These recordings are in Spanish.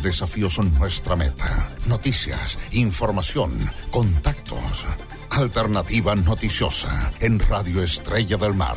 desafíos son nuestra meta. Noticias, información, contactos. Alternativa Noticiosa en Radio Estrella del Mar.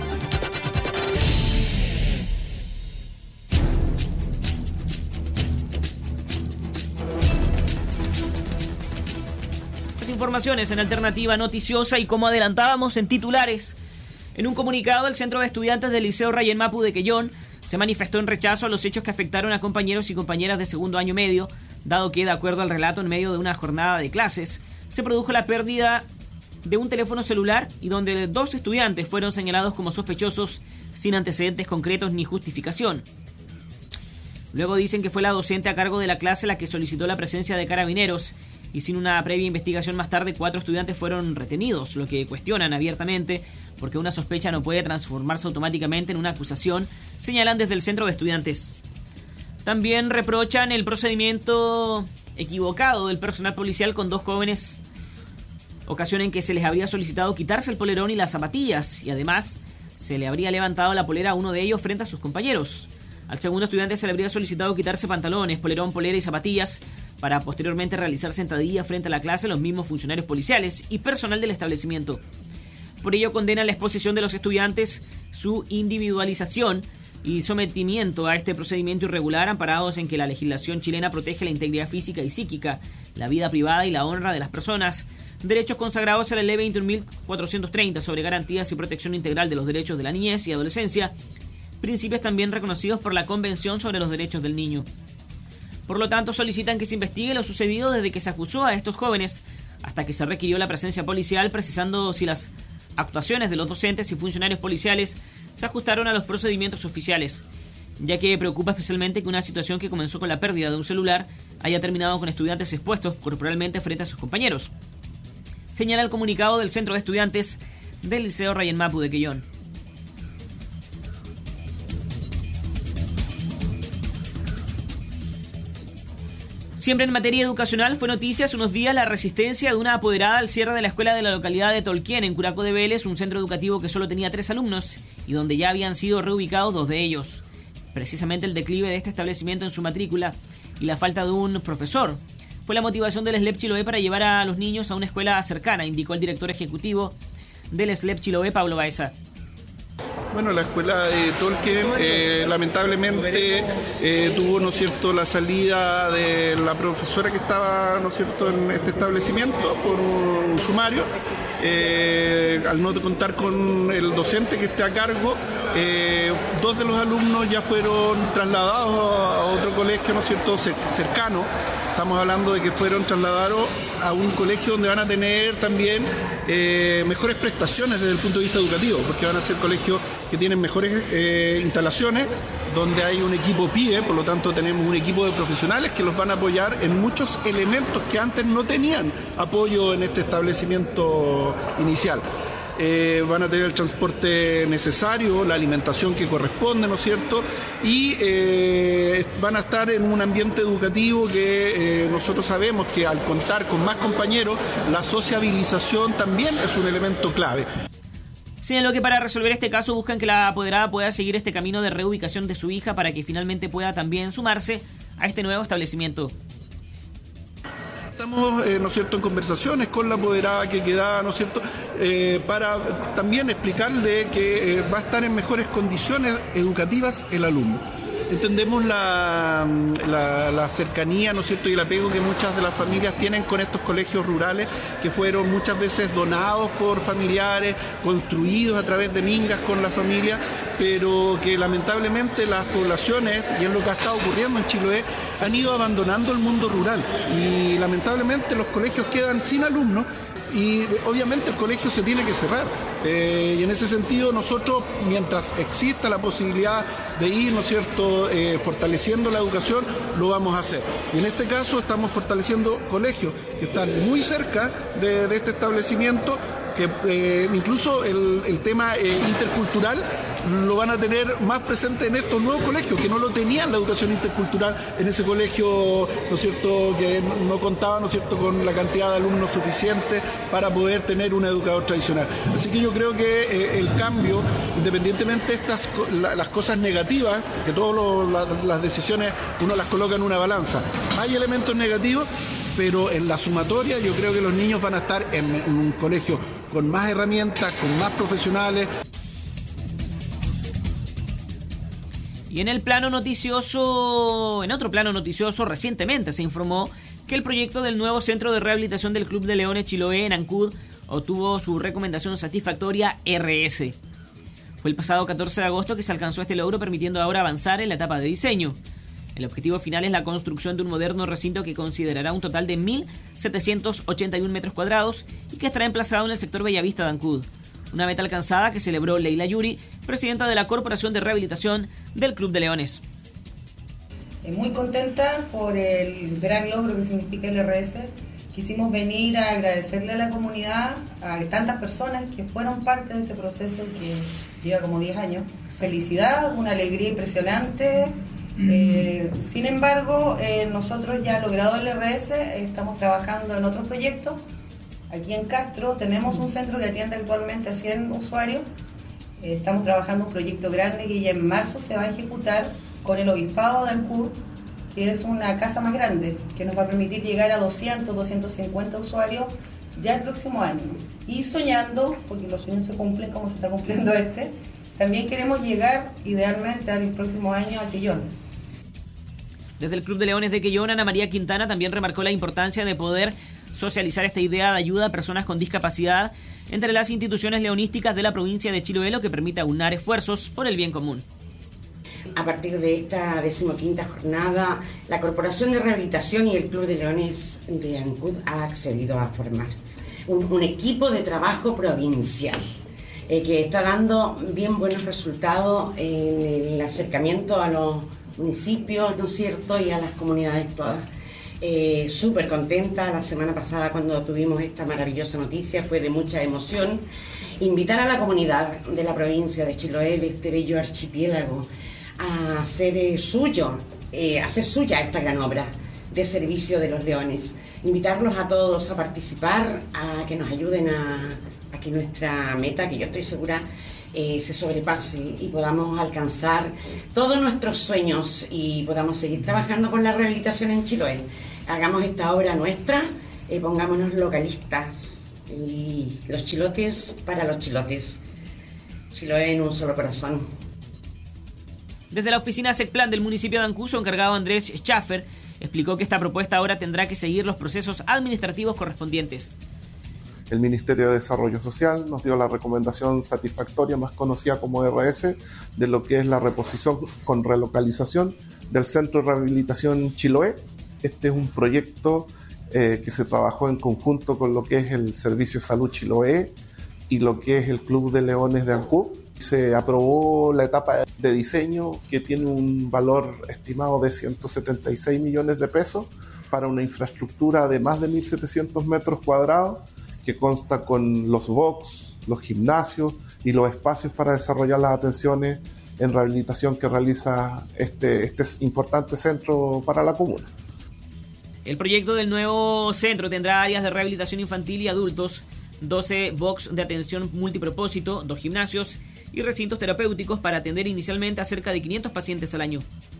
Informaciones en Alternativa Noticiosa y como adelantábamos en titulares, en un comunicado el Centro de Estudiantes del Liceo Rayén Mapu de Quellón se manifestó en rechazo a los hechos que afectaron a compañeros y compañeras de segundo año medio, dado que, de acuerdo al relato, en medio de una jornada de clases, se produjo la pérdida de un teléfono celular y donde 2 estudiantes fueron señalados como sospechosos sin antecedentes concretos ni justificación. Luego dicen que fue la docente a cargo de la clase la que solicitó la presencia de carabineros y sin una previa investigación más tarde 4 estudiantes fueron retenidos, lo que cuestionan abiertamente porque una sospecha no puede transformarse automáticamente en una acusación, señalan desde el centro de estudiantes. También reprochan el procedimiento equivocado del personal policial con 2 jóvenes, ocasión en que se les habría solicitado quitarse el polerón y las zapatillas y además se le habría levantado la polera a uno de ellos frente a sus compañeros. Al segundo estudiante se le habría solicitado quitarse pantalones, polerón, polera y zapatillas para posteriormente realizar sentadillas frente a la clase los mismos funcionarios policiales y personal del establecimiento. Por ello condenan la exposición de los estudiantes, su individualización y sometimiento a este procedimiento irregular amparados en que la legislación chilena protege la integridad física y psíquica, la vida privada y la honra de las personas, derechos consagrados en la Ley 21.430 sobre garantías y protección integral de los derechos de la niñez y adolescencia, principios también reconocidos por la Convención sobre los Derechos del Niño. Por lo tanto, solicitan que se investigue lo sucedido desde que se acusó a estos jóvenes hasta que se requirió la presencia policial, precisando si las actuaciones de los docentes y funcionarios policiales se ajustaron a los procedimientos oficiales, ya que preocupa especialmente que una situación que comenzó con la pérdida de un celular haya terminado con estudiantes expuestos corporalmente frente a sus compañeros, señala el comunicado del Centro de Estudiantes del Liceo Rayén Mapu de Quellón. Siempre en materia educacional fue noticia hace unos días la resistencia de una apoderada al cierre de la escuela de la localidad de Tolquien, en Curacó de Vélez, un centro educativo que solo tenía 3 alumnos y donde ya habían sido reubicados 2 de ellos. Precisamente el declive de este establecimiento en su matrícula y la falta de un profesor fue la motivación del SLEP Chiloé para llevar a los niños a una escuela cercana, indicó el director ejecutivo del SLEP Chiloé, Pablo Baeza. Bueno, la escuela de Tolquien lamentablemente tuvo, ¿no es cierto?, la salida de la profesora que estaba, ¿no es cierto?, en este establecimiento por un sumario. Al no contar con el docente que esté a cargo, 2 de los alumnos ya fueron trasladados a otro colegio, ¿no es cierto?, cercano. Estamos hablando de que fueron trasladados a un colegio donde van a tener también mejores prestaciones desde el punto de vista educativo, porque van a ser colegios que tienen mejores instalaciones, donde hay un equipo PIE, por lo tanto tenemos un equipo de profesionales que los van a apoyar en muchos elementos que antes no tenían apoyo en este establecimiento inicial. Van a tener el transporte necesario, la alimentación que corresponde, ¿no es cierto? Y van a estar en un ambiente educativo que nosotros sabemos que al contar con más compañeros, la sociabilización también es un elemento clave. Señaló que para resolver este caso buscan que la apoderada pueda seguir este camino de reubicación de su hija para que finalmente pueda también sumarse a este nuevo establecimiento. Estamos, ¿no es cierto?, en conversaciones con la apoderada que queda, ¿no es cierto?, para también explicarle que va a estar en mejores condiciones educativas el alumno. Entendemos la cercanía, ¿no es cierto?, y el apego que muchas de las familias tienen con estos colegios rurales que fueron muchas veces donados por familiares, construidos a través de mingas con la familia, pero que lamentablemente las poblaciones, y es lo que ha estado ocurriendo en Chiloé, han ido abandonando el mundo rural y lamentablemente los colegios quedan sin alumnos y obviamente el colegio se tiene que cerrar. Y en ese sentido nosotros, mientras exista la posibilidad de ir, ¿no es cierto?, fortaleciendo la educación, lo vamos a hacer. Y en este caso estamos fortaleciendo colegios que están muy cerca de este establecimiento, que incluso el tema intercultural lo van a tener más presente en estos nuevos colegios, que no lo tenían la educación intercultural en ese colegio, ¿no es cierto?, que no contaba, ¿no es cierto?, con la cantidad de alumnos suficiente para poder tener un educador tradicional. Así que yo creo que el cambio, independientemente de las cosas negativas, que todas las decisiones uno las coloca en una balanza, hay elementos negativos, pero en la sumatoria yo creo que los niños van a estar en un colegio con más herramientas, con más profesionales. Y en otro plano noticioso, recientemente se informó que el proyecto del nuevo centro de rehabilitación del Club de Leones Chiloé en Ancud obtuvo su recomendación satisfactoria RS. Fue el pasado 14 de agosto que se alcanzó este logro, permitiendo ahora avanzar en la etapa de diseño. El objetivo final es la construcción de un moderno recinto que considerará un total de 1.781 metros cuadrados y que estará emplazado en el sector Bellavista de Ancud. Una meta alcanzada que celebró Leila Yuri, presidenta de la Corporación de Rehabilitación del Club de Leones. Muy contenta por el gran logro que significa el RS. Quisimos venir a agradecerle a la comunidad, a tantas personas que fueron parte de este proceso que lleva como 10 años. Felicidad, una alegría impresionante. Sin embargo, nosotros ya logrado el RS, estamos trabajando en otros proyectos. Aquí en Castro tenemos un centro que atiende actualmente a 100 usuarios. Estamos trabajando un proyecto grande que ya en marzo se va a ejecutar con el Obispado de Ancud, que es una casa más grande, que nos va a permitir llegar a 200, 250 usuarios ya el próximo año. Y soñando, porque los sueños se cumplen como se está cumpliendo también queremos llegar idealmente al próximo año a Quellón. Desde el Club de Leones de Quellón, Ana María Quintana también remarcó la importancia de poder socializar esta idea de ayuda a personas con discapacidad entre las instituciones leonísticas de la provincia de Chiloé, lo que permite aunar esfuerzos por el bien común. A partir de esta 15ª jornada, la Corporación de Rehabilitación y el Club de Leones de Ancud ha accedido a formar un equipo de trabajo provincial que está dando bien buenos resultados en el acercamiento a los municipios, ¿no es cierto?, y a las comunidades todas. Súper contenta. La semana pasada, cuando tuvimos esta maravillosa noticia, fue de mucha emoción. Invitar a la comunidad de la provincia de Chiloé, de este bello archipiélago, a hacer suya esta gran obra de servicio de los leones. Invitarlos a todos a participar, a que nos ayuden a que nuestra meta, que yo estoy segura se sobrepase y podamos alcanzar todos nuestros sueños y podamos seguir trabajando con la rehabilitación en Chiloé. Hagamos esta obra nuestra, pongámonos localistas y los chilotes para los chilotes. Chiloé en un solo corazón. Desde la oficina SECPLAN del municipio de Ancud, su encargado Andrés Schaffer explicó que esta propuesta ahora tendrá que seguir los procesos administrativos correspondientes. El Ministerio de Desarrollo Social nos dio la recomendación satisfactoria, más conocida como RS, de lo que es la reposición con relocalización del Centro de Rehabilitación Chiloé. Este es un proyecto que se trabajó en conjunto con lo que es el Servicio de Salud Chiloé y lo que es el Club de Leones de Ancud. Se aprobó la etapa de diseño, que tiene un valor estimado de 176 millones de pesos para una infraestructura de más de 1.700 metros cuadrados, que consta con los box, los gimnasios y los espacios para desarrollar las atenciones en rehabilitación que realiza este importante centro para la comuna. El proyecto del nuevo centro tendrá áreas de rehabilitación infantil y adultos, 12 box de atención multipropósito, 2 gimnasios y recintos terapéuticos para atender inicialmente a cerca de 500 pacientes al año.